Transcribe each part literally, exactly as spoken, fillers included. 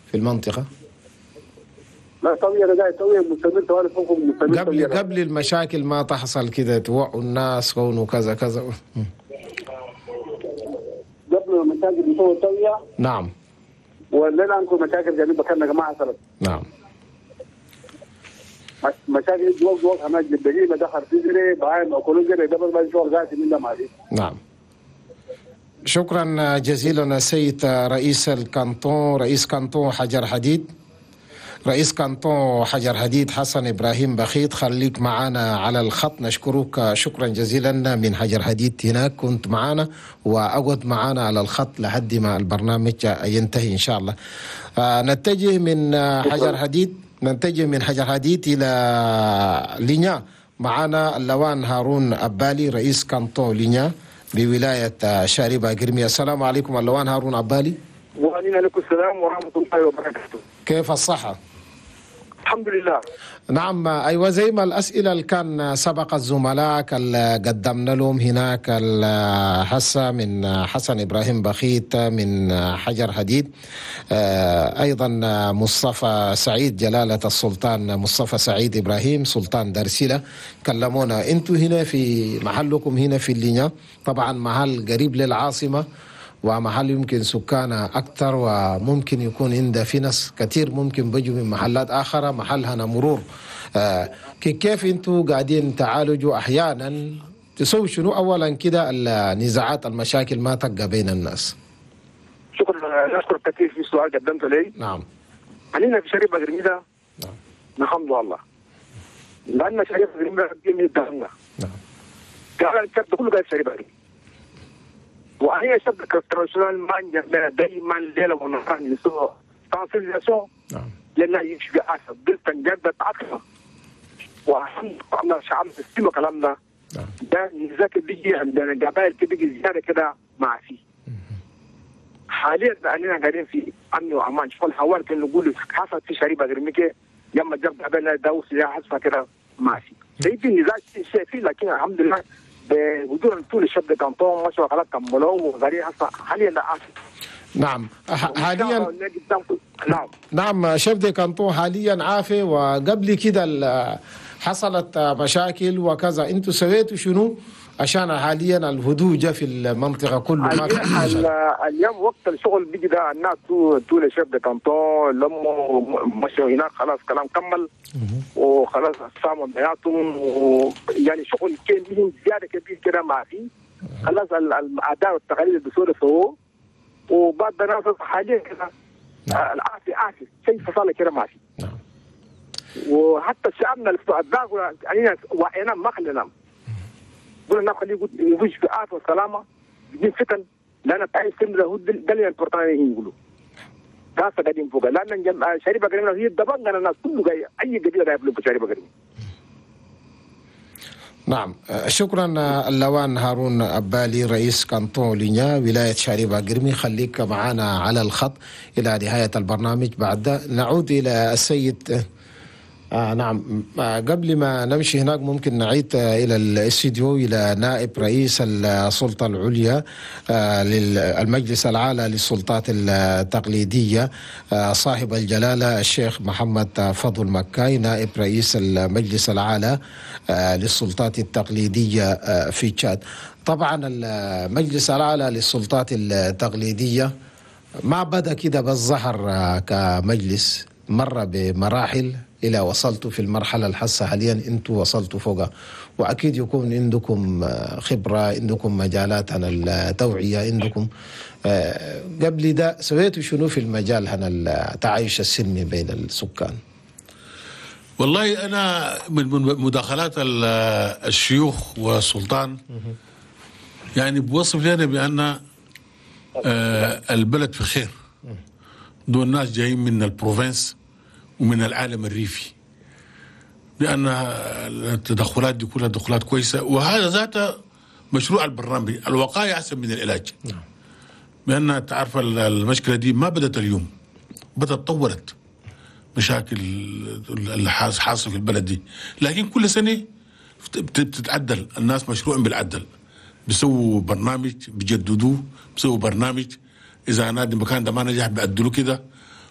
في المنطقة؟ لا طوية، أنا قاعد طوية مستمر طوالي فوقهم مستمر. قبل قبل المشاكل ما تحصل كده توعوا الناس كونوا كذا كذا. قبل المشاكل بتوع طوية. نعم. ولا عندكم مشاكل جانب كنا ما حصلت. نعم. مشاكل جوق جوق هناك جدي ما دخل في جري بعين أقولون جري دبل ما يشوف ذاتي من ده ما في. نعم. شكرا جزيلا السيد رئيس الكانتون، رئيس كانتون حجر حديد، رئيس كانتون حجر حديد حسن إبراهيم بخيت، خليك معنا على الخط. نشكرك شكرا جزيلا من حجر حديد هناك، كنت معنا وأقعد معنا على الخط لحد ما البرنامج ينتهي إن شاء الله. آه نتجه من حجر حديد نتجه من حجر حديد إلى لينيا. معنا اللوان هارون عبالي رئيس كانتون لينيا بولاية شاربة قرمية. السلام عليكم اللوان هارون عبالي. وعليكم السلام ورحمة الله وبركاته. كيف الصحة؟ الحمد لله. نعم. أيوة زي ما الأسئلة اللي كان سبق الزملاء اللي قدمنا لهم هناك هسه من حسن إبراهيم بخيت من حجر حديد، أيضا مصطفى سعيد جلالة السلطان مصطفى سعيد إبراهيم سلطان درسلة كلمونا. أنتوا هنا في محلكم هنا في اللينيا، طبعا محل قريب للعاصمة ومحل يمكن سكانه أكثر، وممكن يكون عنده في ناس كثير ممكن بيجوا من محلات آخرة محلها مرور. آه كيف أنتوا قاعدين تعالجوا أحيانا تسوي شنو أولا كده النزاعات المشاكل ما تقع بين الناس؟ شكرا، نشكر كثير في سؤال قدمته لي. نعم. علينا في شريبة قرميدة. نعم. الحمد لله. لأن شريبة قرميدة من الدهنة. نعم. قال الكتاب كله قاعد شريبة قرميدة. وهي شبكة الترانسيونال ما عندنا دائما ليلة ونهار نسوي ترانسيزاسيون. نعم. لأنها يشبه أسد قلت نجدد عقلها. وحمد الله شعب تسمى كلامنا. نعم. ده نزاك بيجي عندنا قبائل بيجي زيادة كده ما في. حاليا أننا قاعدين في أمن وأمان. شوف الحوار كان نقول حصل في شريبة غرميكة يوم جاب قبائل داوس يا حسفة كده ما في. سيدي النزاع شيء فيه لكن الحمد لله بوجود طول الشاب كانتون ما شاء الله كملوا وغري هسه حاليا لا عارف. نعم حاليا نعم نعم شبد كانتون حاليا عافي، وقبل كده حصلت مشاكل وكذا، انتوا سويتوا شنو عشان حاليا الهدوء جاء في المنطقه كله؟ ما في اليوم وقت الشغل بيجي ده الناس طول شبد كانتون لما مشوا هناك خلاص كلام كمل وخلاص ساموا بياتهم، ويعني شغل كان بيهم زياده كبير كده ما في خلاص الاداء والتقاليد الدستوري سووه، وبعد الناس حاليا كده العافيه عافيه شيء فصل كده ما في. وحتى شعبنا الأداء علينا وعينا ما خلينا قلنا نخليه يعيش في عافيه وسلامه بدون فتن، لان تعيش سن ده ده اللي امبورتان يقولوا كاسه قاعدين فوق، لان شريبه قريبه هي دبنغنا الناس كله جاي اي قبيله جايه في شريبه قريبه. نعم شكرا اللوان هارون عبالي رئيس كانتون لينيا ولاية شاربة قرمي. خليك معنا على الخط إلى نهاية البرنامج. بعد نعود إلى السيد آه نعم آه قبل ما نمشي هناك ممكن نعيد آه إلى الاستديو إلى نائب رئيس السلطة العليا آه للمجلس الأعلى للسلطات التقليدية آه صاحب الجلالة الشيخ محمد فضل مكاي نائب رئيس المجلس الأعلى آه للسلطات التقليدية آه في تشاد. طبعا المجلس الأعلى للسلطات التقليدية ما بدأ كده بالظهر آه كمجلس، مر بمراحل إلى وصلتوا في المرحلة الحسة حاليا أنتوا وصلتوا فوقها، وأكيد يكون عندكم خبرة، عندكم مجالات عن التوعية، عندكم قبل ده سويتوا شنو في المجال عن التعايش السلمي بين السكان؟ والله أنا من مداخلات الشيوخ والسلطان يعني بوصف لنا بأن البلد في خير، دول الناس جايين من البروفنس ومن العالم الريفي، لأن التدخلات دي كلها تدخلات كويسة، وهذا ذاته مشروع البرنامج. الوقاية أحسن من العلاج، لأن تعرف المشكلة دي ما بدأت اليوم، بدأت تطورت مشاكل اللي حاصل في البلد دي، لكن كل سنة بتتعدل. الناس مشروع بالعدل، بيسووا برنامج بيجددوه، بيسووا برنامج إذا نادي مكان ده ما نجح بيعدلوا كده،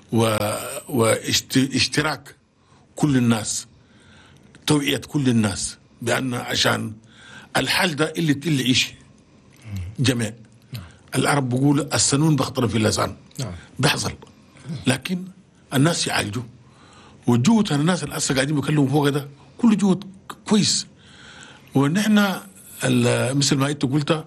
واشتراك كل الناس، توعية كل الناس بأن عشان الحال ده اللي اللي يعيش جميع. العرب بيقول السنون بخطر في اللسان، بيحصل، لكن الناس يعالجوا. وجهود الناس اللي هسه قاعدين بيكلموا فوق ده كل جهد كويس. ونحن مثل ما انت قلت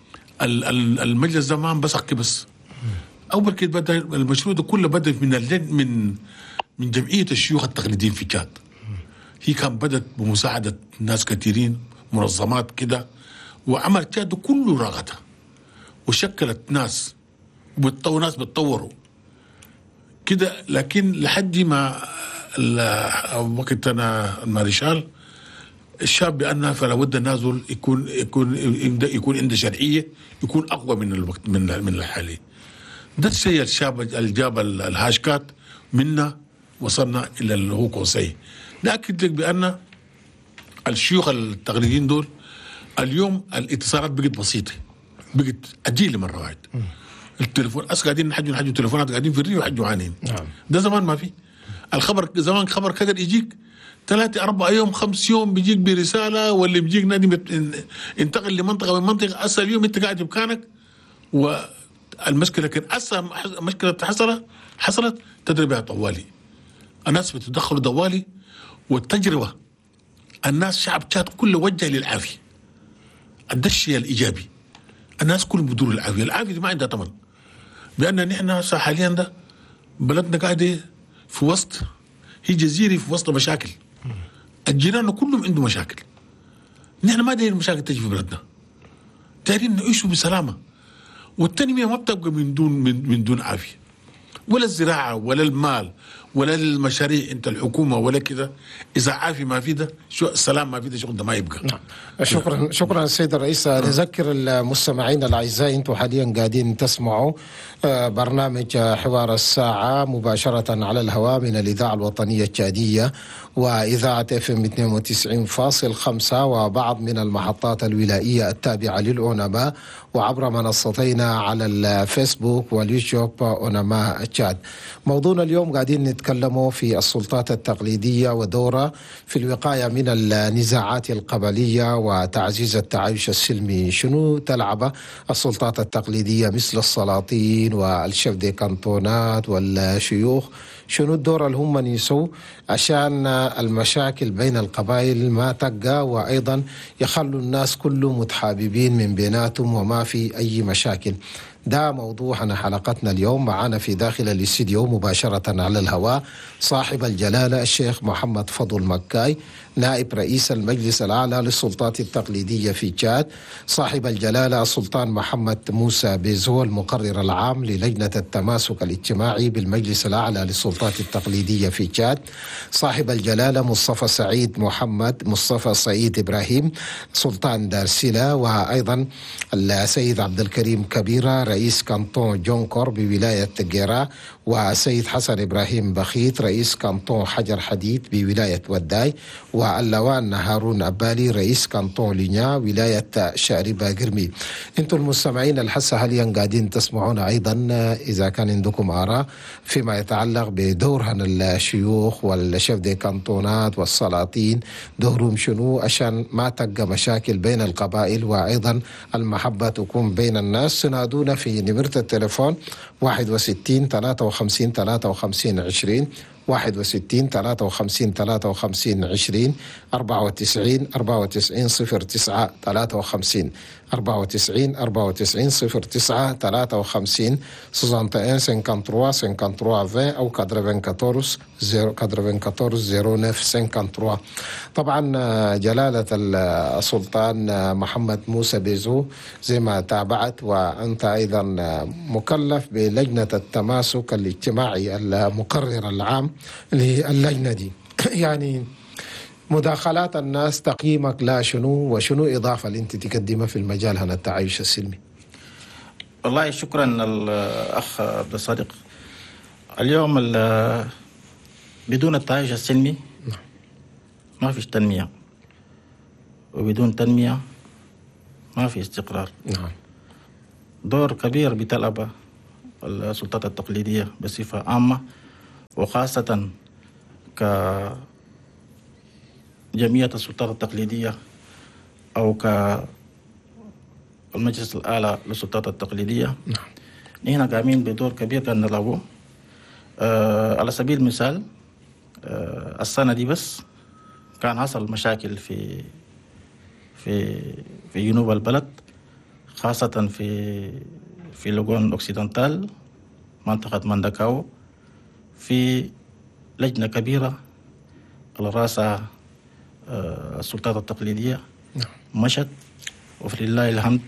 المجلس ده ما بسقي بس. اول كده بدا المشروع ده كله بدا من من من جمعيه الشيوخ التقليديين في تشاد. هي كان بدت بمساعده ناس كثيرين، منظمات كده، وعملت تشاد كله راغتها وشكلت ناس وبتطور ناس بتطوروا كده. لكن لحد ما وقت انا المارشال الشاب بأنها فلا بد النازل يكون يكون يكون عنده شرعيه، يكون اقوى من الوقت من من الحالي. ده الشيء الشاب اللي جاب الهاشكات منا وصلنا الى اللي هو كوسي. لكن لك بان الشيوخ التقليديين دول اليوم الاتصالات بقت بسيطه، بقت اجيل مره واحد. التليفون أس قاعدين نحجوا نحجوا تليفونات، قاعدين في الريو وحجوا عانين. نعم. ده زمان ما في الخبر، زمان خبر كده يجيك ثلاثة أربعة يوم خمس يوم بيجيك برسالة، واللي بيجيك نادي انتقل لمنطقة من منطقة. أسا اليوم أنت قاعد بمكانك والمشكلة كان أسا مشكلة حصلت حصلت تدري بها طوالي. الناس بتدخلوا طوالي، والتجربة الناس شعب تشاد كله وجه للعافية. ده الشيء الإيجابي، الناس كلهم بدور العافية. العافية دي ما عندها ثمن، بأن نحن هسه حاليا ده بلدنا قاعدة في وسط، هي جزيرة في وسط مشاكل. الجيران كلهم عنده مشاكل. نحن ما دايرين المشاكل تجي في بلدنا، دايرين نعيشوا بسلامة. والتنمية ما بتبقى من دون من, من دون عافية، ولا الزراعة ولا المال ولا المشاريع انت الحكومة ولا كده. إذا عافية ما في ده، شو السلام ما في ده، شغل ده ما يبقى. نعم. شكرا شكرا السيد الرئيس. نذكر المستمعين الأعزاء انتم حاليا قاعدين تسمعوا برنامج حوار الساعة مباشرة على الهواء من الإذاعة الوطنية التشادية وإذاعة اف ام اثنين وتسعين فاصلة خمسة وبعض من المحطات الولائية التابعة للأونما، وعبر منصتينا على الفيسبوك واليوتيوب أونما تشاد. موضوعنا اليوم قاعدين نتكلموا في السلطات التقليدية ودورها في الوقاية من النزاعات القبلية وتعزيز التعايش السلمي. شنو تلعب السلطات التقليدية مثل السلاطين والشيف دي كانتونات والشيوخ؟ شنو الدور اللي هم يسووا عشان المشاكل بين القبائل ما تقع، وأيضا يخلوا الناس كلهم متحاببين من بيناتهم وما في أي مشاكل؟ ده موضوعنا حلقتنا اليوم. معنا في داخل الاستديو مباشرة على الهواء صاحب الجلالة الشيخ محمد فضل مكاي، نائب رئيس المجلس الأعلى للسلطات التقليدية في تشاد، صاحب الجلالة السلطان محمد موسى بيزو المقرر العام للجنة التماسك الاجتماعي بالمجلس الأعلى للسلطات التقليدية في تشاد، صاحب الجلالة مصطفى سعيد محمد مصطفى سعيد إبراهيم سلطان دارسلة، وأيضا السيد عبد الكريم كبيرة رئيس كانطون جونكور بولاية جيرا، والسيد حسن إبراهيم بخيت رئيس كانطون حجر حديد بولاية وداي، واللوان هارون أبالي رئيس كانطون لينيا ولاية شاربة قرمي. انتم المستمعين الحسة حاليا قاعدين تسمعون أيضا إذا كان عندكم آراء فيما يتعلق بدورهن الشيوخ والشيف دي كانطونات والسلاطين، دورهم شنو عشان ما تبقى مشاكل بين القبائل وأيضا المحبة تكون بين الناس. تنادونا في نمرة التليفون واحد وستين ثلاثة وخمسين ثلاثة وخمسين عشرين، واحد وستين ثلاثة وخمسين ثلاثة وخمسين عشرين، أربعة وتسعين أربعة وتسعين صفر تسعة ثلاثة وخمسين، أربعة وتسعين أربعة وتسعين صفر تسعة ثلاثة وخمسين، soixante et un cinquante-trois cinquante-trois vingt أو quatre-vingt-quatorze zéro neuf cinquante-trois. طبعا جلالة السلطان محمد موسى بيزو زي ما تابعت، وأنت أيضا مكلف بلجنة التماسك الاجتماعي المقرر العام للجنة دي. يعني مداخلات الناس تقييمك لا شنو، وشنو إضافة اللي أنت تقدمها في المجال هنا التعايش السلمي؟ والله شكرا الأخ عبد الصادق. اليوم بدون التعايش السلمي ما فيش تنمية، وبدون تنمية ما في استقرار. نعم. دور كبير بتلعب السلطات التقليدية بصفة عامة وخاصة كجمعية السلطات التقليدية أو كالمجلس الأعلى للسلطات التقليدية، نحن قايمين بدور كبير كان نلعبه. أه على سبيل المثال أه السنة دي بس كان حصل مشاكل في في في جنوب البلد، خاصة في في لوغون أوكسيدنتال منطقة ماندكاو، في لجنة كبيرة على رأسها أه السلطات التقليدية مشت، وفلله الحمد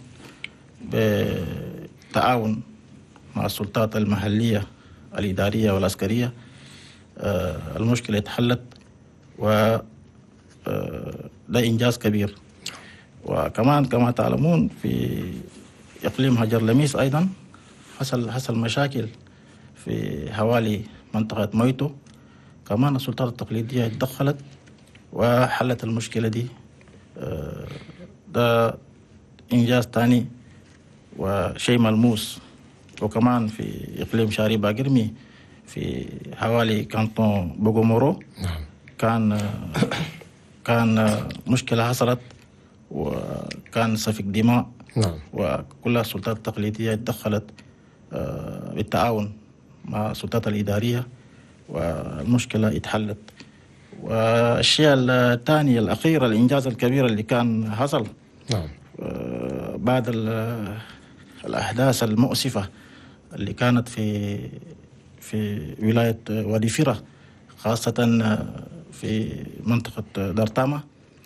بالتعاون مع السلطات المحلية الإدارية والعسكرية أه المشكلة اتحلت، و أه ده إنجاز كبير. وكمان كما تعلمون في إقليم هجر لميس أيضا حصل حصل مشاكل في حوالي منطقة مويتو، كمان السلطات التقليدية اتدخلت وحلت المشكلة دي. أه ده إنجاز تاني وشيء ملموس. وكمان في إقليم شاري باقرمي في حوالي كانتون بوغومورو كان كان مشكلة حصلت وكان سفك دماء، وكل السلطات التقليدية اتدخلت بالتعاون مع السلطات الإدارية والمشكلة اتحلت. والشيء الثاني الأخير الإنجاز الكبير اللي كان حصل بعد الأحداث المؤسفة اللي كانت في في ولاية وادي فيرة، خاصة في منطقة دارتاما،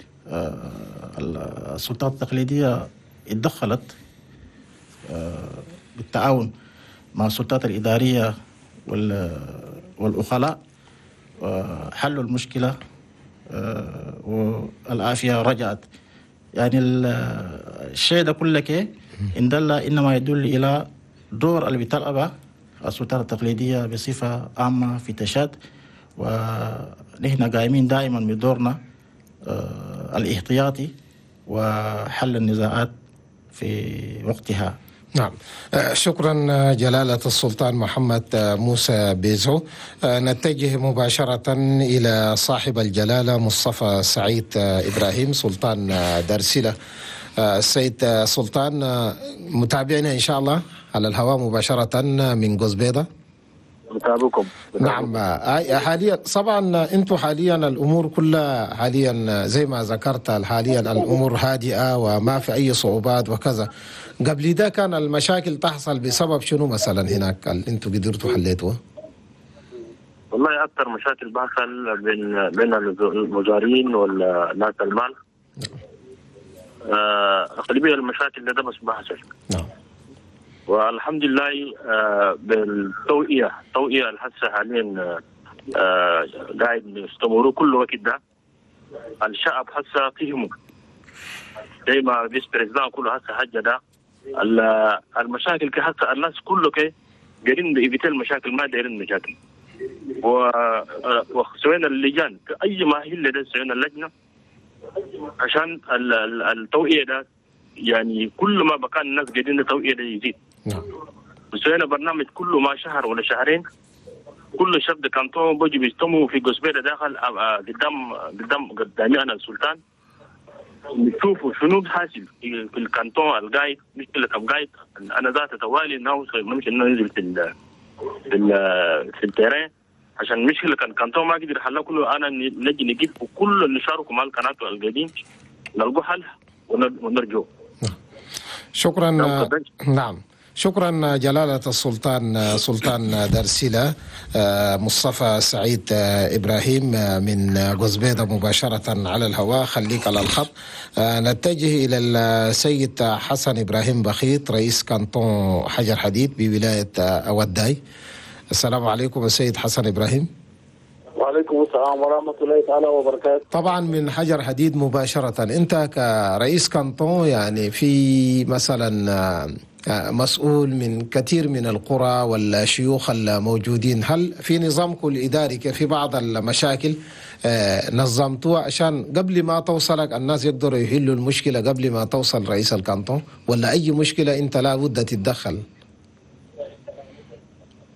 السلطات التقليدية اتدخلت بالتعاون مع السلطات الإدارية والأخلاء، حلوا المشكلة والعافية رجعت. يعني الشيء ده كله كي إن دل إنما يدل إلى دور اللي بتلعبه السلطات التقليدية بصفة عامة في تشاد، ونحن قائمين دائما بدورنا الاحتياطي وحل النزاعات في وقتها. نعم، شكرا جلالة السلطان محمد موسى بيزو. نتجه مباشرة إلى صاحب الجلالة مصطفى سعيد إبراهيم سلطان دارسلة. السيد سلطان، متابعنا إن شاء الله على الهواء مباشرة من قزبيدة. متابعكم. نعم، حاليا طبعا انتم حاليا الامور كلها حاليا زي ما ذكرت، حاليا الامور هادئه وما في اي صعوبات وكذا. قبل ده كان المشاكل تحصل بسبب شنو مثلا هناك انتم قدرتوا حليتوها؟ والله اكثر مشاكل بحصل بين بين المزارعين والناس المال. اغلبيه المشاكل ده بس بحصل. نعم. والحمد لله آه بالتوعية التوعية الحسة حاليا آه قاعد يستمروا كل وقت ده. الشعب حسة فيهم زي ما فيس بريزدان كله حسة حاجة ده. المشاكل كحسة الناس كله كي قاعدين بيبتل المشاكل ما دايرين مشاكل. وسوينا اللجان أي ما هي اللي ده سوينا اللجنة عشان التوعية ده، يعني كل ما بقى الناس قاعدين التوعية ده يزيد. نعم. وسوينا برنامج كله ما شهر ولا شهرين كل شاب كانتون بيجي بيجتمعوا في قزبيدة داخل قدام قدام قدامي انا السلطان، نشوفوا شنو حاصل في الكانتون القايد، مشكلة القايد. انا ذات توالي نوصل نمشي ننزل في ال في ال في التيران عشان مشكلة كان الكانتون ما قدر يحلها كله. انا نجي نجيب كل اللي شاركوا مع القناة القاعدين نلقوا حل ونرجو. شكرا. نعم، شكرا جلالة السلطان سلطان دارسلة مصطفى سعيد إبراهيم من قزبيدة مباشرة على الهواء. خليك على الخط. نتجه إلى السيد حسن إبراهيم بخيت رئيس كانتون حجر حديد بولاية أوداي. السلام عليكم السيد حسن إبراهيم. وعليكم السلام ورحمة الله تعالى وبركاته. طبعا من حجر حديد مباشرة، أنت كرئيس كانتون يعني في مثلا مسؤول من كثير من القرى والشيوخ الموجودين، هل في نظامكم الإداري في بعض المشاكل نظمتوها عشان قبل ما توصلك الناس يقدروا يحلوا المشكلة قبل ما توصل رئيس الكانتون، ولا أي مشكلة أنت لا بد تتدخل؟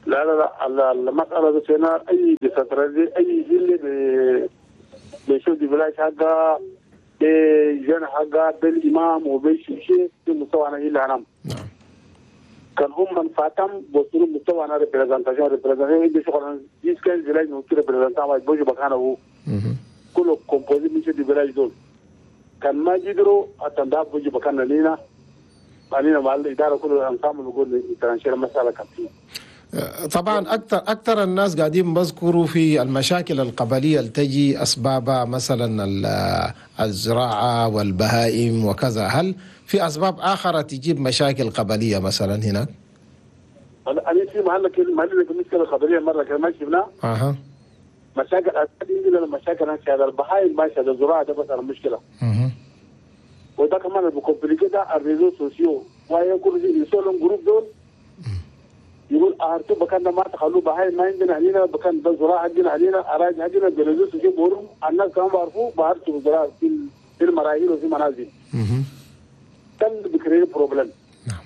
لا لا لا المسألة هنا أي ديستراتيجي أي جيل بيشوف دبلاش حقا بجن حقا بالإمام وبيشوشي في مستوى أنا إلا أنا كان هم من فاتم بوصلوا مستوى أنا ريبريزنتاشن ريبريزنتاشن إذا شغلنا جيس كان دبلاش نوكي ريبريزنتاشن ما يبوجي بكانه هو كله كومبوزيت مش دبلاش دول كان ما يقدروا أتنداب بوجي بكانه لينا علينا مع الإدارة كله أنصام نقول ترانشير مسألة كثير. طبعا اكثر اكثر الناس قاعدين بذكروا في المشاكل القبليه اللي تجي اسبابها مثلا الزراعه والبهائم وكذا، هل في اسباب اخرى تجيب مشاكل قبليه مثلا هناك؟ انا في محلك محلك المشكله القبليه مره كمان ما شفناها. اها مشاكل عندنا المشاكل هذا البهائم ماشي هذا الزراعه ده بس المشكله. اها وده كمان بكومبليكيت الريزو سوسيو وهي كل شيء يسولون جروب دول يقول أهرتو بكان ما تخلوا بهاي ما عندنا علينا بكان ده زراعة عندنا علينا أراضي عندنا بلدوس وشيء بورم الناس كانوا بعرفوا بهرتو زراعة في في المراحل وفي منازل. اها. كان بكريه بروبلم. نعم.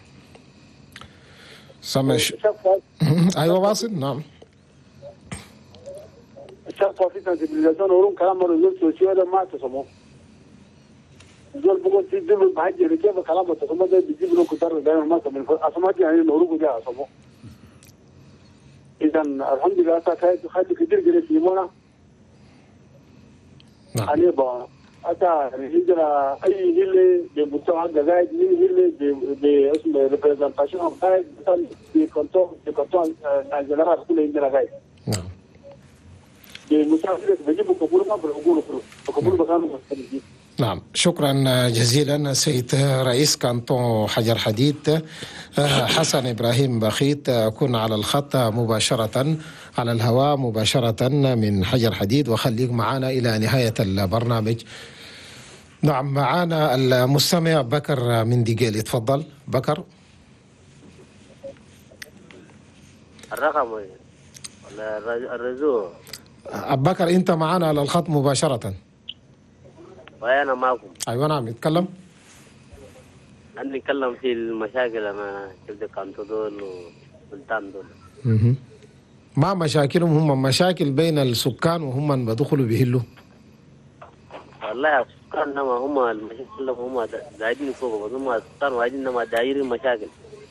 سمش. أيوة واصل نعم. الشخص في سنسيبيليزاسيون ورم كلام مرة سوسيو هذا ما تسموه. زول بقول في دول بحاجة كيف كلام تسموه ده بيجيب له كتار دائما ما سمين أسمعت يعني نورو كده أسموه. إذا الحمد لله تاكيد خد كتير جري في مونا. نعم. أنا با أتا الهجرة أي هيلة بمستوى الجزائر من هيلة باسم ريبريزنتاشن أوف غايد مثلا بكونتون بكونتون الجنرال كل عندنا غايد. نعم. بمستوى هيلة بيجيبوا قبول ما بيقولوا كله قبول بكانوا مستندين. نعم شكرا جزيلا سيد رئيس كانتون حجر حديد حسن إبراهيم بخيت. كن على الخط مباشرة على الهواء مباشرة من حجر حديد وخليك معنا إلى نهاية البرنامج. نعم معنا المستمع بكر من ديجيل، تفضل بكر. الرقم ولا الرزو؟ بكر أنت معنا على الخط مباشرة. وأنا معكم. أيوة نعم يتكلم. أنا نتكلم في المشاكل أنا كيف كانتو دول وسلطان دول. اها. ما مشاكلهم هم مشاكل بين السكان وهم من بدخلوا بيهلوا. والله السكان نما هم المشاكل هم قاعدين فوق بس هم السكان واجدين نما دايرين مشاكل.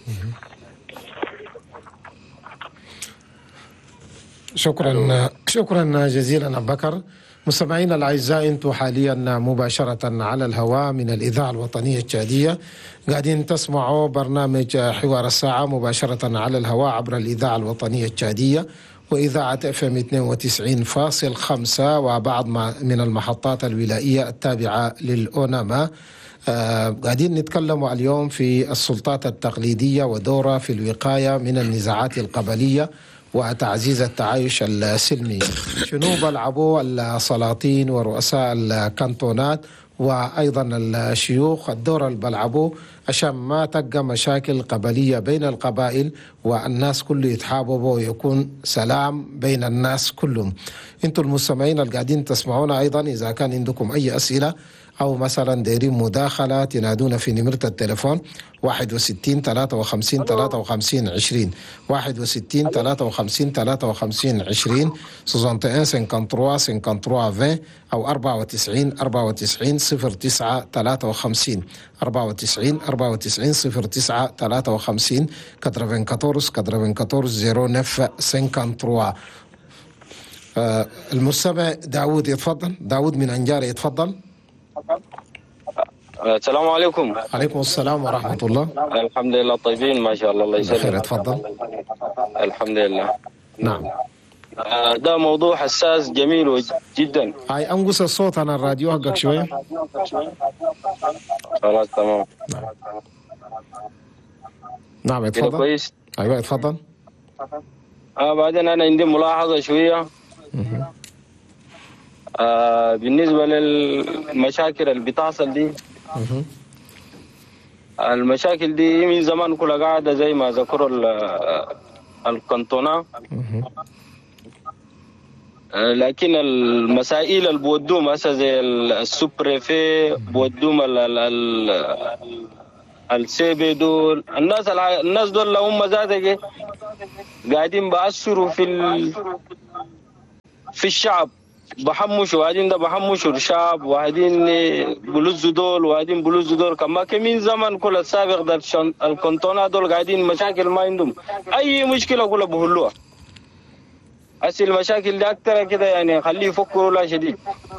شكرا شكرا جزيلا أبو بكر. مستمعينا الأعزاء أنتم حاليا مباشرة على الهواء من الإذاعة الوطنية التشادية، قاعدين تسمعوا برنامج حوار الساعة مباشرة على الهواء عبر الإذاعة الوطنية التشادية وإذاعة اف ام اثنين وتسعين فاصلة خمسة وبعض من المحطات الولائية التابعة للأوناما. آه قاعدين نتكلم اليوم في السلطات التقليدية ودورها في الوقاية من النزاعات القبلية وتعزيز التعايش السلمي. شنو بلعبوا السلاطين ورؤساء الكانتونات وأيضا الشيوخ الدور اللي بلعبوه عشان ما تبقى مشاكل قبلية بين القبائل والناس كله يتحاببوا ويكون سلام بين الناس كلهم. انتم المستمعين اللي قاعدين تسمعونا أيضا إذا كان عندكم أي أسئلة أو مثلا دايرين مداخلة تنادونا في نمرة التليفون واحد وستين ثلاثة وخمسين ثلاثة وخمسين عشرين واحد وستين ثلاثة وخمسين ثلاثة وخمسين عشرين واحد وستين خمسة وخمسين خمسة وخمسين أو أربعة وتسعين أربعة وتسعين صفر تسعة ثلاثة وخمسين أربعة وتسعين أربعة وتسعين صفر تسعة ثلاثة وخمسين أربعة وأربعين أربعة وأربعين صفر تسعة خمسة وخمسين. آه المستمع داود يتفضل. داود من أنجار يتفضل. السلام عليكم. عليكم السلام ورحمة الله. الحمد لله طيبين ما شاء الله. الله يسلمك. بخير تفضل. الحمد لله. نعم. ده موضوع حساس جميل جدا. هاي أنقص الصوت عن الراديو حقك شوية. خلاص تمام. نعم, نعم اتفضل. كويس. أيوة اتفضل. آه بعدين أنا عندي ملاحظة شوية. آه بالنسبة للمشاكل اللي بتحصل دي. المشاكل دي من زمان كلها قاعدة زي ما ذكروا الكانتونا. لكن المسائل اللي بودوهم هسه زي السوبريفي بودوهم السيبي دول الناس الناس دول هم ذاتهم قاعدين بأثروا في ال... في الشعب، بحمشوا وقاعدين ده بحمشوا الشعب، وقاعدين بلوزوا دول وقاعدين بلوزوا دول. كما كمين زمن كل السابق ده الكنتونا دول قاعدين مشاكل ما عندهم أي مشكلة كلها بهلوها. أصل المشاكل دي أكتر كده يعني خليه يفكروا لا شديد.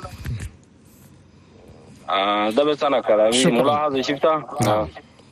آه ده بس أنا كلامي ملاحظة شفتها. آه.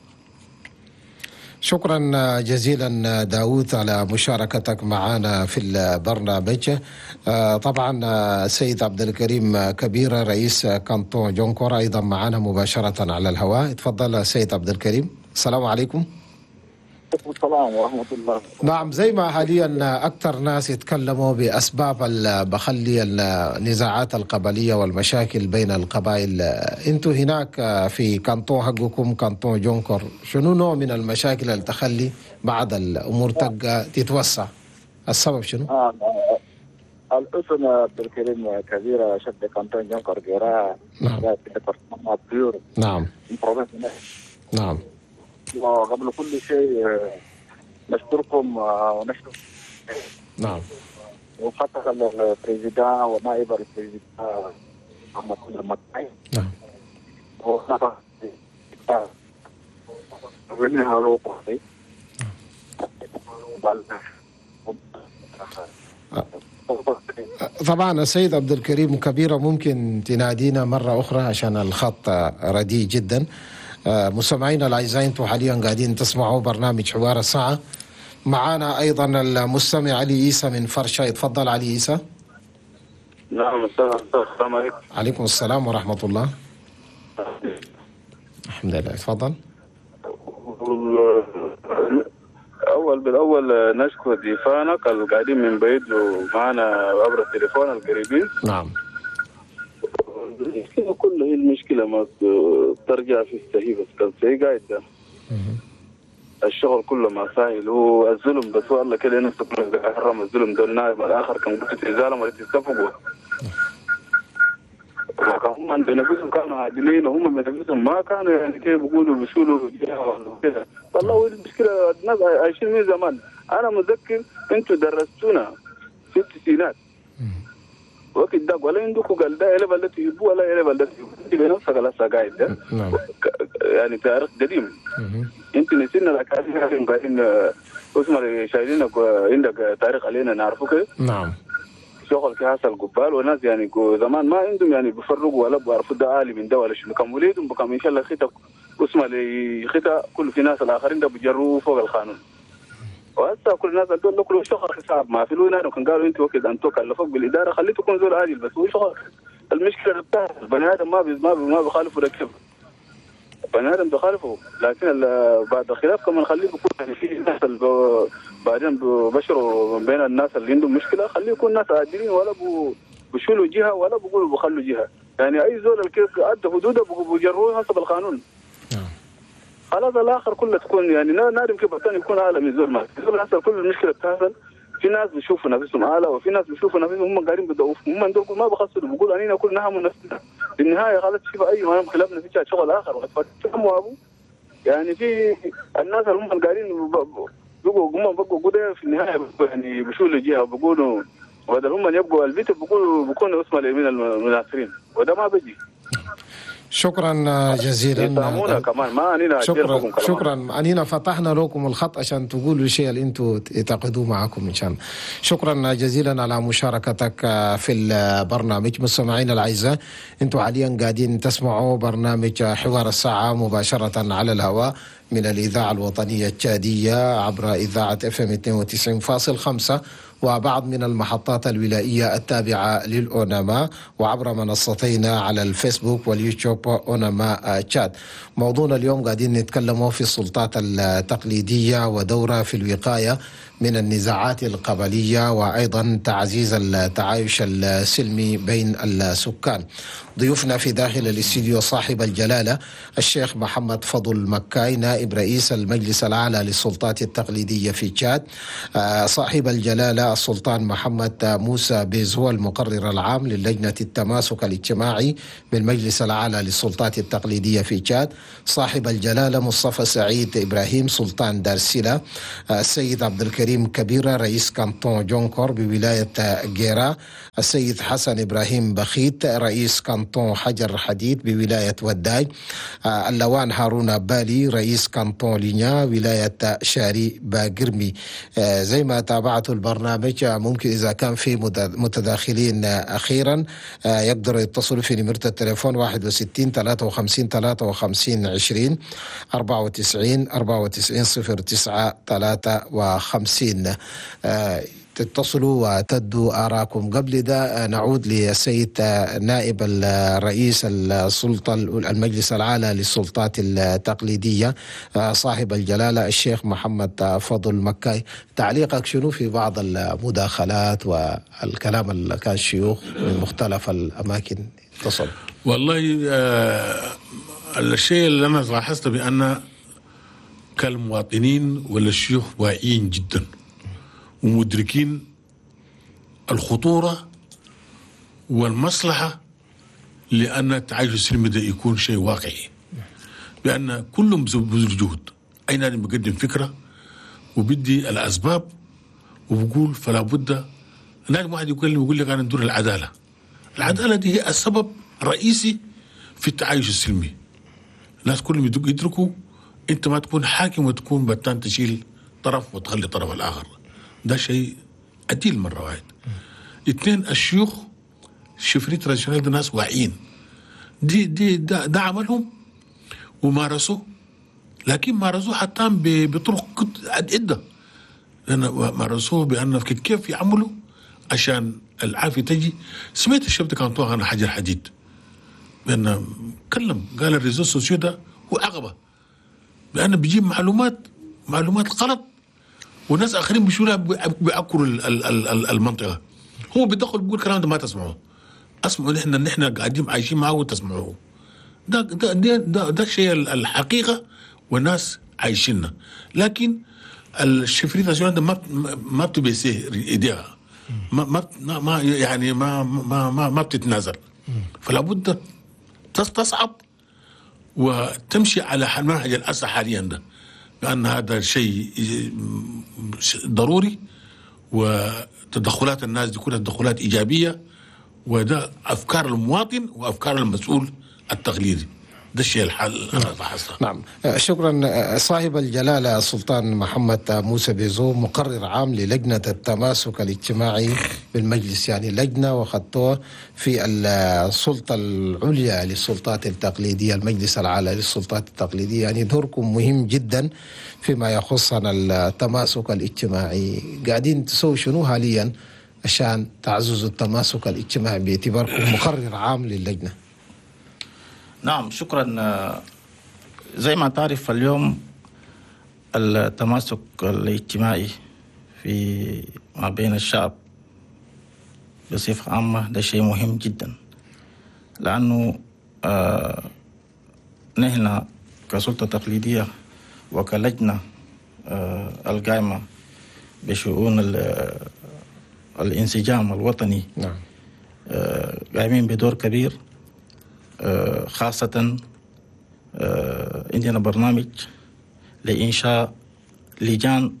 شكرا جزيلا داود على مشاركتك معنا في البرنامج. طبعا السيد عبد الكريم كبيرة رئيس كانتون جونكور أيضا معنا مباشرة على الهواء. تفضل سيد عبد الكريم. السلام عليكم. السلام ورحمة الله. نعم، زي ما حاليا أكثر ناس يتكلموا بأسباب بخلي النزاعات القبلية والمشاكل بين القبائل، أنتوا هناك في كانتون حقكم كانتون جونكور شنو نوع من المشاكل اللي تخلي بعد الأمور تبقى تتوسع؟ السبب شنو؟ آه الاسم عبد الكريم كبيرة شد كانتون جونكور جراء. نعم. نعم. نعم. وقبل كل شيء نشكركم ونشكر نعم وخاصة البريزيدان ونائب البريزيدان محمد المكاي. نعم. طبعا السيد عبد الكريم كبيرة ممكن تنادينا مرة أخرى عشان الخط رديء جدا. مستمعينا الأعزاء، انتم حاليا قاعدين تسمعوا برنامج حوار الساعة. معنا أيضا المستمع علي عيسى من فرشة. يتفضل علي عيسى. نعم. السلام عليكم. عليكم السلام ورحمة الله. الحمد لله. تفضل. أول بالأول نشكر ضيفانك القاعدين من بعيد ومعنا عبر التليفون القريبين. نعم. المشكلة كلها هي المشكلة ما ترجع في السهي بس كان سهي قاعد ده. الشغل كله ما سهل، هو الظلم بس هو الله كده نفسه كله حرم الظلم ده. النائب الآخر كان قلت إزالة ما تتفقوا. هم بنفسهم كانوا عادلين وهم بنفسهم ما كانوا يعني كيف بيقولوا بيشولوا كده. والله المشكلة الناس عايشين من زمان. أنا متذكر أنتوا درستونا في التسعينات وقت ده ولا عندكم قال ده إلى بلد تجيبوه ولا إلى بلد تجيبوه بنفسك على سجايد ده. نعم. يعني تاريخ قديم. أنت نسينا الأكاديميين قاعدين اسمه شايلين عندك تاريخ علينا نعرفه كده. نعم. شغل في هذا القبال وناس يعني زمان ما عندهم يعني بيفرقوا ولا بيعرفوا ده عالي من ده ولا شنو. كم وليدهم بكم إن شاء الله خطة اسمه لخطة كل في ناس الآخرين ده بيجروا فوق القانون. وهسه كل الناس دول كله شغل حساب ما في لونا كان قالوا انت وكذا انتوا كلفوك بالاداره خليته يكون زول عادل بس هو شغل. المشكله بتاعت البني ادم ما بي ما بي ما بيخالفوا ركب. البني ادم بيخالفوا لكن بعد الخلاف كمان خليه يكون يعني في ناس بعدين بشروا بين الناس اللي عندهم مشكله خليه يكون ناس عادلين ولا بيشيلوا جهه ولا بيقولوا بيخلوا جهه. يعني اي زول الكيف ادى حدوده بيجروه حسب القانون. خلاص الاخر كله تكون يعني نادم كيف الثاني يكون اعلى من زول ما زول حصل كل المشكله بتحصل. في ناس بيشوفوا نفسهم اعلى وفي ناس بيشوفوا نفسهم هم قاعدين بيضعفوا. هم دول ما بخسروا بيقولوا اننا كلنا نهم نفسنا. في النهايه خلاص شوف اي ما خلافنا في شغل اخر فهموا ابو يعني في الناس اللي هم قاعدين بيبقوا هم بقوا قده في النهايه يعني بيشولوا جهه وبيقولوا وهذا هم يبقوا البيت بيقولوا بيكونوا اسمه من المناصرين وده ما بيجي. شكرا جزيلا. كمان ما أنينا شكرا شكرا أنينا فتحنا لكم الخط عشان تقولوا الشيء اللي انتم تعتقدوه معكم ان شاء الله. شكرا جزيلا على مشاركتك في البرنامج. مستمعينا الاعزاء، انتم حاليا قاعدين تسمعوا برنامج حوار الساعه مباشره على الهواء من الاذاعه الوطنيه التشاديه عبر اذاعه اف ام اثنين وتسعين فاصلة خمسة وبعض من المحطات الولائية التابعة للأونما وعبر منصتينا على الفيسبوك واليوتيوب أونما تشاد. موضوعنا اليوم قاعدين نتكلموا في السلطات التقليدية ودورها في الوقاية من النزاعات القبلية وأيضا تعزيز التعايش السلمي بين السكان. ضيوفنا في داخل الاستديو صاحب الجلالة الشيخ محمد فضل مكاي نائب رئيس المجلس الأعلى للسلطات التقليدية في تشاد، صاحب الجلالة السلطان محمد موسى بيز هو المقرر العام للجنة التماسك الاجتماعي بالمجلس الأعلى للسلطات التقليدية في تشاد، صاحب الجلالة مصطفى سعيد إبراهيم سلطان دارسلة، السيد عبد الكريم كريم كبيرة رئيس كانتون جونكور بولاية جيرا، السيد حسن إبراهيم بخيت رئيس كانتون حجر حديد بولاية وداي، اللوان هارون بالي رئيس كانتون لينيا ولاية شاري باقرمي. زي ما تابعتوا البرنامج ممكن إذا كان في متداخلين أخيرا يقدروا يتصلوا في نمرة التليفون واحد وستين ثلاثة وخمسين ثلاثة وخمسين عشرين أربعة وتسعين أربعة وتسعين صفر تسعة ثلاثة وخمسين. تتصلوا وتدوا آراءكم. قبل ده نعود للسيد نائب الرئيس السلطة المجلس العالي للسلطات التقليدية صاحب الجلالة الشيخ محمد فضل مكاي، تعليقك شنو في بعض المداخلات والكلام اللي كان الشيوخ من مختلف الأماكن؟ اتصل. والله آه الشيء اللي أنا لاحظته بأن كالمواطنين ولا الشيوخ واعيين جدا ومدركين الخطورة والمصلحة لأن التعايش السلمي ده يكون شيء واقعي، بأن كلهم بذل جهد. أي نادي بيقدم فكرة وبدي الأسباب وبقول فلا بد. نادي واحد يقول يقول لك أنا ندور العدالة. العدالة دي هي السبب الرئيسي في التعايش السلمي. الناس كلهم يدركوا أنت ما تكون حاكم وتكون بتان تشيل طرف وتخلي طرف الآخر. ده شيء عديل مرة واحد. اثنين، الشيوخ الشفري تراديشنال ده ناس واعيين، دي دي ده, ده عملهم ومارسوه، لكن مارسوه حتى بطرق عدة، لأن مارسوه بأن كيف يعملوا عشان العافية تجي. سمعت الشاب ده كان طوغ أنا حجر حديد بأنه كلم قال الريزو سوسيو ده هو عقبة، بأنه بيجيب معلومات معلومات غلط والناس آخرين بيشولها بيعكروا المنطقة. هو بيدخل بيقول كلام ده ما تسمعوه، اسمعوا نحن نحن قاعدين عايشين معه وتسمعوه. ده ده ده ده, ده الشيء الحقيقة والناس عايشيننا. لكن الشفريت الشيوخ ده ما ما بتبيسيه ايديها، ما ما ما يعني ما ما ما, ما بتتنازل. فلا بد تصعب وتمشي على منهج الأسى حاليا ده، لأن هذا شيء ضروري، وتدخلات الناس دي كلها تدخلات إيجابية، وده أفكار المواطن وأفكار المسؤول التقليدي. ده الشيء الحال أنا لاحظته. نعم، شكرا. صاحب الجلالة السلطان محمد موسى بيزو مقرر عام للجنة التماسك الاجتماعي بالمجلس، يعني لجنة وخطوها في السلطة العليا للسلطات التقليدية، المجلس العالي للسلطات التقليدية. يعني دوركم مهم جدا فيما يخصنا التماسك الاجتماعي. قاعدين تسوي شنو حاليا عشان تعززوا التماسك الاجتماعي باعتباركم مقرر عام للجنة؟ نعم، شكرا. زي ما تعرف اليوم التماسك الاجتماعي في ما بين الشعب بصفة عامة ده شيء مهم جدا، لأنه آه نحن كسلطة تقليدية وكلجنة آه القائمة بشؤون الانسجام الوطني نعم آه قائمين بدور كبير. خاصة عندنا برنامج لإنشاء لجان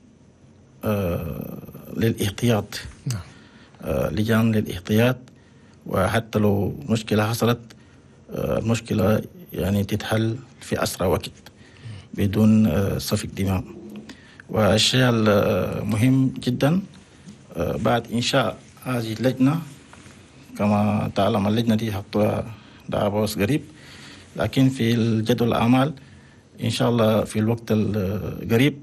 للاحتياط، لجان للاحتياط، وحتى لو مشكلة حصلت المشكلة يعني تتحل في أسرع وقت بدون سفك دماء. والشيء المهم جدا بعد إنشاء هذه اللجنة، كما تعلم اللجنة دي حطوها ده بوس قريب، لكن في الجدول الأعمال إن شاء الله في الوقت القريب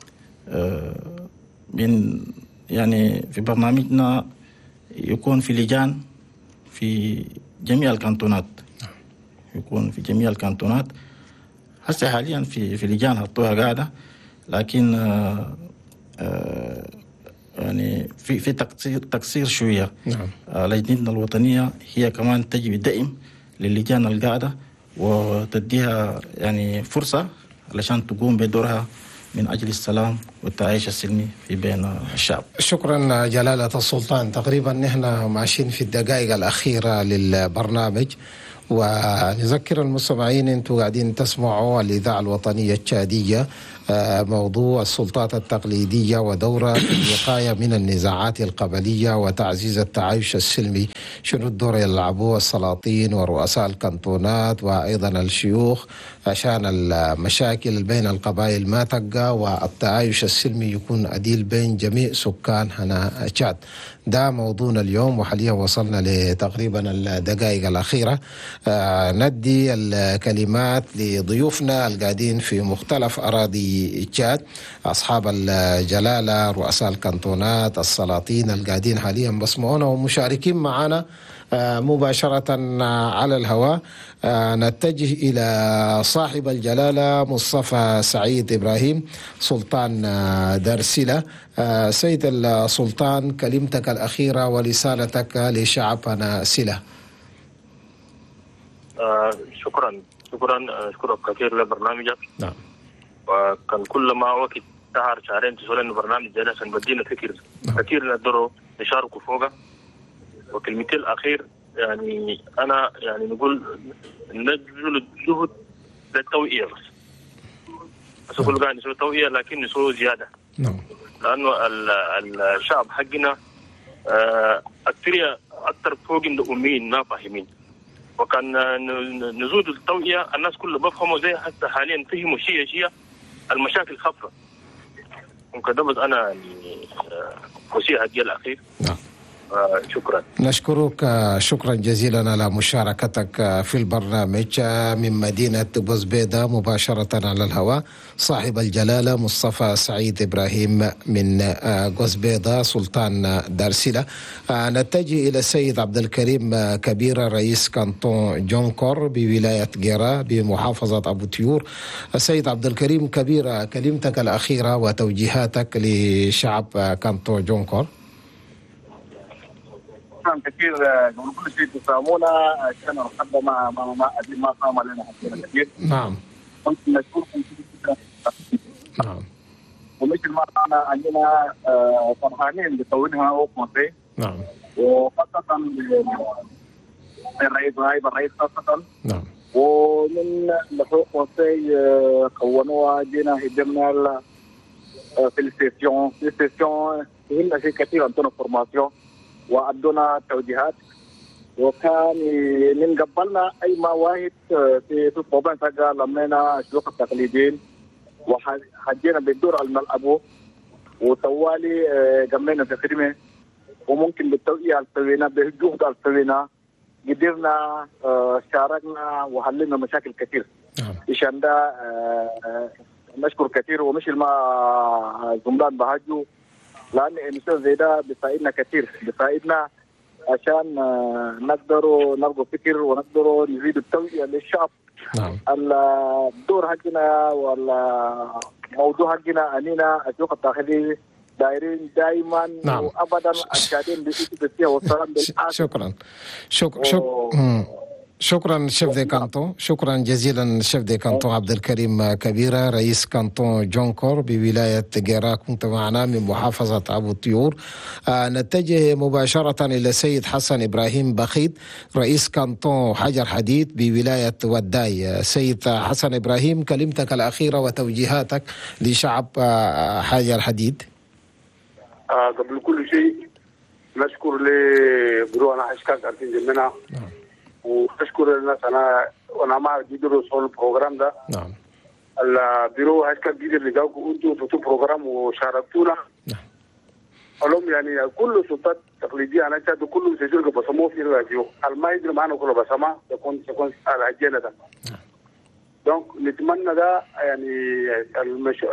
من يعني في برنامجنا يكون في لجان في جميع الكانتونات، يكون في جميع الكانتونات. هسه حاليا في في لجان حطوها قاعدة، لكن آه يعني في في تقصير تقصير شوية. نعم. لجنتنا الوطنية هي كمان تجي دائم للجان القاعدة وتديها يعني فرصة علشان تقوم بدورها من أجل السلام والتعايش السلمي في بين الشعب. شكرا جلالة السلطان. تقريبا نحن ماشيين في الدقائق الأخيرة للبرنامج، ونذكر المستمعين أنتم قاعدين تسمعوا الإذاعة الوطنية التشادية موضوع السلطات التقليدية ودورها في الوقاية من النزاعات القبلية وتعزيز التعايش السلمي. شنو الدور يلعبوه السلاطين ورؤساء الكنتونات وأيضا الشيوخ عشان المشاكل بين القبائل ما تبقى والتعايش السلمي يكون عديل بين جميع سكان هنا تشاد. ده موضوعنا اليوم، وحاليا وصلنا لتقريبا الدقائق الأخيرة. آه ندي الكلمات لضيوفنا القاعدين في مختلف أراضي تشاد، أصحاب الجلالة، رؤساء الكنتونات، السلاطين القاعدين حاليا بسمعونا ومشاركين معنا آه مباشرة على الهواء. آه نتجه إلى صاحب الجلالة مصطفى سعيد إبراهيم سلطان آه درسلة. آه سيد السلطان، كلمتك الأخيرة ورسالتك لشعبنا سلة. آه شكرا شكرا أشكرك كثير لبرنامجك. نعم. وكان كل ما وقت شهر شهرين تسولين إنه برنامج ده عشان بدينا فكر نعم. كثير نقدروا نشاركوا فوقه. وكلمتي الأخير يعني أنا يعني نقول نبذل الجهد للتوعية بس. بس أقول قاعد نسوي توعية لكن نسوي زيادة. نعم. لأنه الشعب حقنا أكثر أكثر فوق الأمين ما فاهمين. وكان نزود التوعية الناس كلها بفهموا زي حتى حاليا فهموا شيء شيء المشاكل خفة. ممكن ده بس أنا يعني وصية هدية الأخير. نعم. شكرا. نشكرك شكرا جزيلا على مشاركتك في البرنامج من مدينة بوزبيدة مباشرة على الهواء. صاحب الجلالة مصطفى سعيد إبراهيم من بوزبيدة سلطان دارسلة. نتجه إلى السيد عبد الكريم كبيرة رئيس كانتون جونكور بولاية جيرا بمحافظة أبو تيور. السيد عبد الكريم كبيرة، كلمتك الأخيرة وتوجيهاتك لشعب كانتون جونكور. شكرا كثير قبل كل شيء تسامونا عشان نرحب مع ما ما ما قام علينا حكينا كثير. نعم. كنت نشكركم كثير. نعم. ومثل ما احنا عندنا فرحانين بتوجيهنا وقمتي. نعم. وخاصة الرئيس نائب الرئيس خاصة. نعم. ومن لحوق قمتي كونوها جينا هدمنا في السيسيون في السيسيون هنا شيء كثير عندنا فورماسيون وأدونا توجيهات. وكان من قبلنا أي مواهب في في الطوبان تلقى لمينا الشيوخ التقليديين وحجينا بالدور الملعبو وطوالي قمينا في خدمة. وممكن بالتوقيع السوينا بالجهد السوينا قدرنا شاركنا وحللنا مشاكل كثير. عشان ده نشكر كثير. ومش ما زملان بهاجو لأن المثال زي ده بيساعدنا كثير، بيساعدنا عشان نقدروا نلقوا فكر ونقدروا نزيد التوعية للشعب. نعم. الدور حقنا ولا موضوع حقنا أننا الشيوخ الداخلي دايرين دائما نعم. وأبدا الشهادين بالإيجابية والسلام بالعافية. شكرا شك... شك... شكرا شيف دي كانتون، شكرا جزيلا شيف دي كانتون عبد الكريم كبيرة رئيس كانتون جونكور بولاية جيرا، كنت معنا من محافظة أبو طيور. آه نتجه مباشرة إلى السيد حسن إبراهيم بخيت رئيس كانتون حجر حديد بولاية وداي. سيد حسن إبراهيم، كلمتك الأخيرة وتوجيهاتك لشعب آه حجر حديد. آه قبل كل شيء نشكر لبرونا حشكاك أرتين جمنا. نعم. وأشكر الناس أنا وأنا ما قدروا يوصلوا البروجرام ده. نعم. البيرو هاشكال قدر اللي جاوكوا أنتوا في البروجرام وشاركتونا. نعم. اللهم يعني كل سلطات تقليدية أنا شاهد كل سجل بسموه في الراديو الما يدري معنا كله بسمع يكون يكون على الجنة ده. نعم. دونك نتمنى ده يعني المش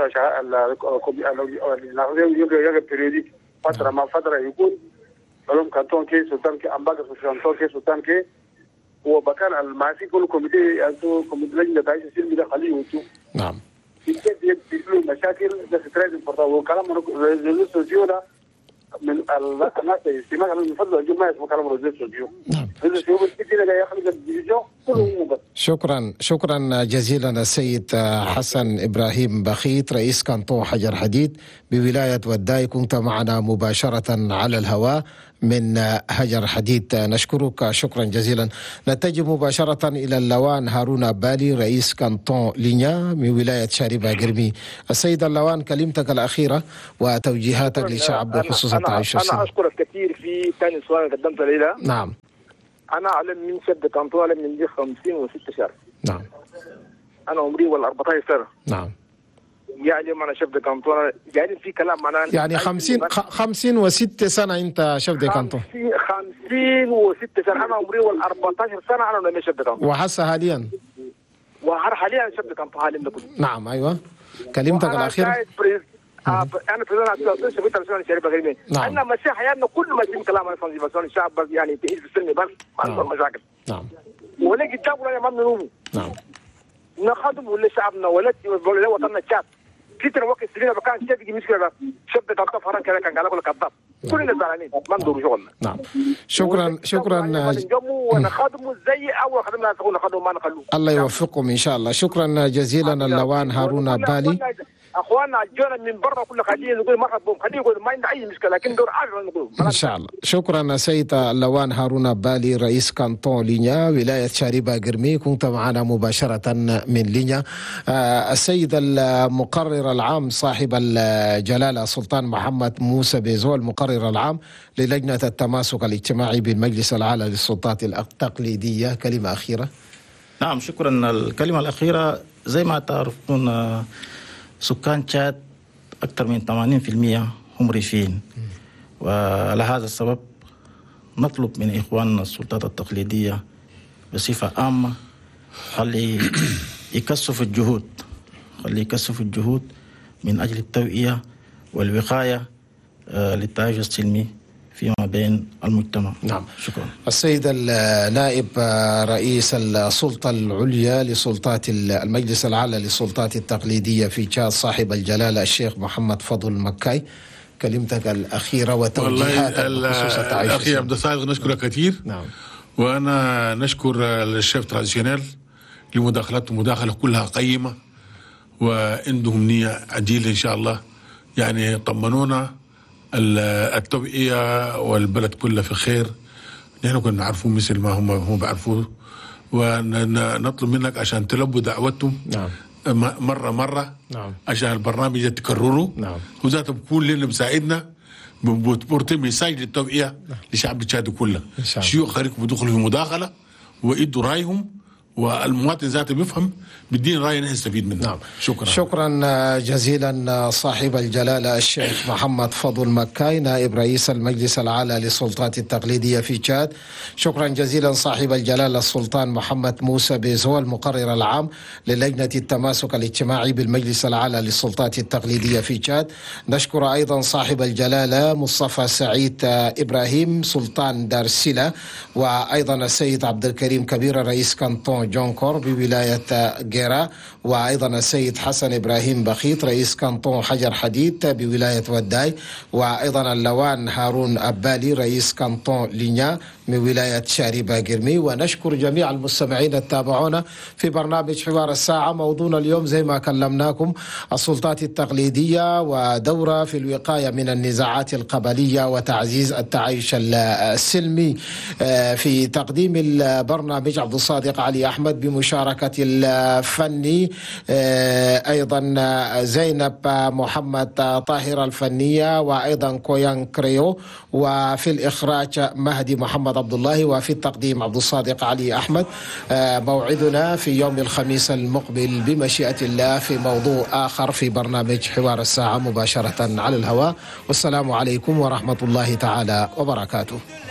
ال بريوديك فترة ما فترة يكون اللهم كانتون كي سلطان كي أمبارح سلطان كي سلطان كي وبكان المعسي كل كوميتي أنتو كوميتي لجنة تعيش السلم ده خليه وتو. نعم. يجد يحلوا مشاكل ده ستريد إمبورتان وكلام رجل سوسيو ده من الناس يستمع من فضل الجماعة اسمه كلام رجل سوسيو. نعم. رجل سوسيو بس كده جاي يخلق الديفيجن كله بس. شكرا شكرا جزيلا السيد حسن إبراهيم بخيت رئيس كانتون حجر حديد بولاية وداي، كنت معنا مباشرة على الهواء من هجر حديد. نشكرك شكرا جزيلا. نتجه مباشرة إلى اللوان هارون أبالي رئيس كانتون لينيا من ولاية شاربة قرمي. السيد اللوان، كلمتك الأخيرة وتوجيهاتك للشعب بخصوص التعايش السلمي. أنا أشكرك كثير في ثاني سؤال قدمته ليلى. نعم. أنا أعلم من شد كانتون، أعلم من دي خمسين وستة شهر. نعم. أنا عمري ولا أربعة عشر سنة. نعم. يعني أنا شفت كانتون يعني في كلام معناه يعني خمسين خمسين وستة سنة أنت شفت كانتون. خمسين وستة سنة. أنا عمري ولا أربعة عشر سنة أنا لما شفت كانتون. وحس حاليا. وهر حاليا شفت كانتون حاليا كله. نعم أيوه. كلمتك الأخيرة. أنا بريزيدنت عبد شفت رئيس شريف غريمي. نعم. أنا ماشي حياتنا كل ما يتم كلام عن فانزيباسيون الشعب بس يعني تعيش بالسلم بس ما عندهم مشاكل. نعم. ولا قدام ولا ما بنروح. نعم. نخدم ولا شعبنا ولا ولا وطننا الشعب. كتير وقت سنين بكان شيء يجي مشكلة شبت كذاب فرن كذا كان قالوا كذاب كلنا زعلانين ما ندور شغلنا. نعم. شكرا شكرا. ونخدموا زي أول خدمنا نقول نخدموا ما نخلوه. الله يوفقكم إن شاء الله. شكرا جزيلا اللوان هارون أبالي. اخواننا جونا من برا كل خليه نقول مرحبا خليه يقول ما عندنا اي مشكله لكن دور عارف نقول ان شاء الله. شكرا سيد اللوان هارون أبالي رئيس كانتون لينيا ولايه شاربة قرمي، كنت معنا مباشره من لينيا. آه السيد المقرر العام صاحب الجلاله سلطان محمد موسى بيزو المقرر العام للجنه التماسك الاجتماعي بالمجلس الاعلى للسلطات التقليديه، كلمه اخيره. نعم شكرا. الكلمه الاخيره زي ما تعرفون سكان تشاد أكثر من ثمانين بالمئة هم ريفيين، وعلى هذا السبب نطلب من إخواننا السلطات التقليدية بصفة عامة خلي يكثفوا الجهود خلي يكثفوا الجهود من أجل التوعية والوقاية للتعايش السلمي فيما بين المجتمع. نعم. شكرا. السيد النائب رئيس السلطة العليا لسلطات المجلس الأعلى للسلطات التقليدية في تشاد صاحب الجلالة الشيخ محمد فضل مكاي، كلمتك الأخيرة وتوجيهاتك بخصوص التعايش. أخي عبد الصادق نشكرك كثير. نعم. وأنا نشكر الشيف تراديشنال لمداخلته مداخلة كلها قيمة وعندهم نية عجيلة إن شاء الله، يعني طمنونا التوعية والبلد كله في خير. نحن كنا نعرفوه مثل ما هم هم بيعرفوه، ونطلب منك عشان تلبوا دعوتهم. نعم. مرة مرة. نعم. عشان البرنامج يتكرروا. نعم. وذاته بكون لنا مساعدنا بورتم مساج للتوعية. نعم. لشعب تشاد كله. شيوخ خارج بدخلوا في مداخلة ويدوا رأيهم، والمواطن ذاته بيفهم بالدين رأي نستفيد منه. نعم. شكرا. شكرا جزيلا صاحب الجلالة الشيخ محمد فضل مكاي نائب رئيس المجلس الأعلى للسلطات التقليدية في تشاد. شكرا جزيلا صاحب الجلالة السلطان محمد موسى بيزو المقرر العام للجنة التماسك الاجتماعي بالمجلس الأعلى للسلطات التقليدية في تشاد. نشكر أيضا صاحب الجلالة مصطفى سعيد إبراهيم سلطان دارسلة، وأيضا السيد عبد الكريم كبير رئيس كانتون جونكور بولاية جيرا، وأيضا السيد حسن إبراهيم بخيت رئيس كانتون حجر حديد بولاية وداي، وأيضا اللوان هارون أبالي رئيس كانتون لينيا من ولاية شاربة قرمي. ونشكر جميع المستمعين التابعونا في برنامج حوار الساعة. موضوعنا اليوم زي ما كلمناكم السلطات التقليدية ودورة في الوقاية من النزاعات القبلية وتعزيز التعايش السلمي. في تقديم البرنامج عبد الصادق علي أحمد بمشاركة الفني أيضا زينب محمد طاهر الفنية، وأيضا كويان كريو، وفي الإخراج مهدي محمد عبد الله، وفي التقديم عبد الصادق علي أحمد. موعدنا في يوم الخميس المقبل بمشيئة الله في موضوع آخر في برنامج حوار الساعة مباشرة على الهواء. والسلام عليكم ورحمة الله تعالى وبركاته.